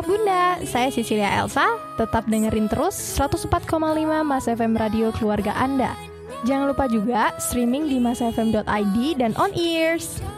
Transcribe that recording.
Bunda, saya Cecilia Elsa. Tetap dengerin terus 104,5 Mas FM Radio Keluarga Anda. Jangan lupa juga streaming di masfm.id dan on ears.